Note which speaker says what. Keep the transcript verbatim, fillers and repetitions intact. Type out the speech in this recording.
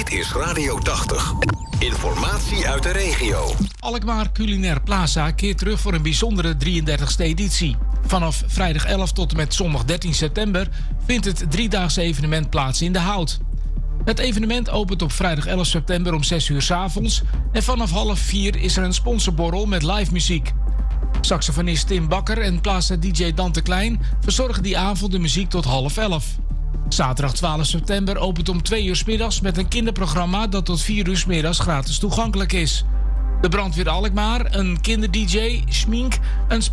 Speaker 1: Dit is Radio tachtig. Informatie uit de regio.
Speaker 2: Alkmaar Culinair Plaza keert terug voor een bijzondere drieëndertigste editie. Vanaf vrijdag elf tot en met zondag dertien september vindt het driedaagse evenement plaats in De Hout. Het evenement opent op vrijdag elf september om zes uur 's avonds en vanaf half vier is er een sponsorborrel met live muziek. Saxofonist Tim Bakker en Plaza-D J Dante Klein verzorgen die avond de muziek tot half elf. Zaterdag twaalf september opent om twee uur 's middags met een kinderprogramma dat tot vier uur 's middags gratis toegankelijk is. De brandweer Alkmaar, een kinder-D J, Schmink, een